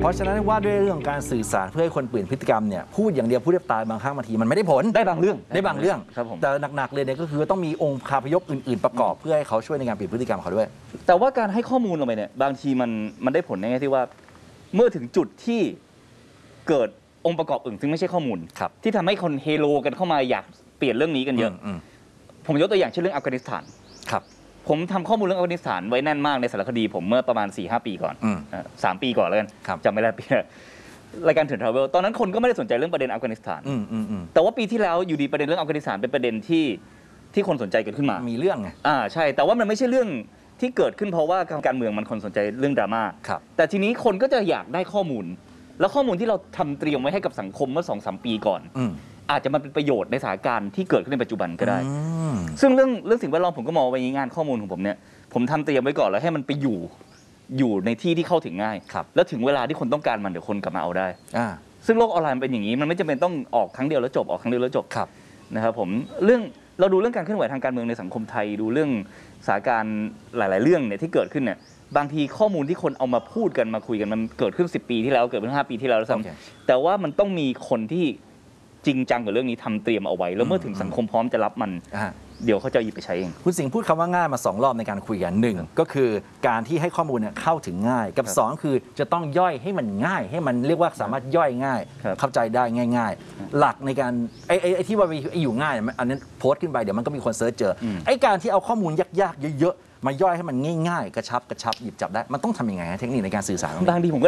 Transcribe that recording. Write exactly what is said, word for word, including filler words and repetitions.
ราะฉะนั้นว่าด้วยเรื่องการสื่อสารเพื่อให้คนเปลี่ยนพฤติกรรมเนี่ยพูดอย่างเดียวพูดได้ตายบางครั้งบางทีมันไม่ได้ผลได้บางเรื่องได้บางเรื่องแต่หนักๆเลยเนี่ยก็คือต้องมีองค์คาพยพอื่นๆประกอบเพื่อให้เขาช่วยในการเปลี่ยนพฤติกรรมเขาด้วยแต่ว่าการให้ข้อมูลลงไปเนี่ยบางทีมันมันได้ผลในแง่ที่ว่าเมื่อถึงจุดที่เกิดองค์ประกอบอื่นซึ่งไม่ใช่ข้อมูลที่ทำให้คนเฮโลกันเข้ามาอยากเปลี่ยนเรื่องนี้กันเยอะผมยกตัวอย่างเช่นเรื่องอัฟกานิสถานครับผมทำข้อมูลเรื่องอัฟกานิสถานไว้แน่นมากในสารคดีผมเมื่อประมาณ สี่ห้า ปีก่อนสามปีก่อนแล้วกันจำไม่ได้ปีรายการเถื่อนทราเวลตอนนั้นคนก็ไม่ได้สนใจเรื่องประเด็นอัฟกานิสถานแต่ว่าปีที่แล้วอยู่ดีประเด็นเรื่องอัฟกานิสถานเป็นประเด็นที่ที่คนสนใจกันขึ้นมามีเรื่องไงอ่าใช่แต่ว่ามันไม่ใช่เรื่องที่เกิดขึ้นเพราะว่าการเมืองมันคนสนใจเรื่องดราม่าแต่ทีนี้คนก็จะอยากได้ข้อมูลแล้วข้อมูลที่เราทำเตรียมไว้ให้กับสังคมเมื่อ สองสาม ปีก่อนอาจจะมาเป็นประโยชน์ในสถานการณ์ที่เกิดขึ้นในปัจจุบันก็ได้ซึ่งเรื่องเรื่องสิ่งแวดล้อมผมก็มองไปงานข้อมูลของผมเนี่ยผมทำเตรียมไว้ก่อนแล้วให้มันไปอยู่อยู่ในที่ที่เข้าถึงง่ายแล้วถึงเวลาที่คนต้องการมันเดี๋ยวคนกลับมาเอาได้ซึ่งโลกออนไลน์เป็นอย่างนี้มันไม่จำเป็นต้องออกครั้งเดียวแล้วจบออกครั้งเดียวแล้วจบนะครับผมเรื่องเราดูเรื่องการเคลื่อนไหวทางการเมืองในสังคมไทยดูเรื่องสถานการณ์หลายๆเรื่องเนี่ยที่เกิดขึ้นเนี่ยบางทีข้อมูลที่คนเอามาพูดกันมาคุยกันมันเกิดขึ้นสิบปีที่แล้วเกิดขึ้นห้าปีที่แล้วแล้วซ้ำแต่ว่ามันต้องมีคนที่จริงจังกับเรื่องนี้ทำเตรียมเอาไว้แล้วเมื่อถึงสังคมพร้อมจะรับมันเดี๋ยวเขาจะหยิบไปใช้เองคุณสิงห์พูดคำว่าง่ายมาสองรอบในการคุยกันหนึ่งก็คือการที่ให้ข้อมูลเนี่ยเข้าถึงง่ายกับสองคือจะต้องย่อยให้มันง่ายให้มันเรียกว่าสามารถย่อยง่ายเข้าใจได้ง่ายๆหลักในการไอ้ไอ้ที่ว่าอยู่ง่ายอันนั้นโพสต์ขึ้นไปเดี๋ยวมันก็มีคนเซิร์ชเจอไอ้การที่เอาข้อมูลยากๆเยอะๆมาย่อยให้มันง่ายๆกระชับกระชับหยิบจับได้มันต้องทำยังไงเทคนิคในการสื่อสารบางทีผม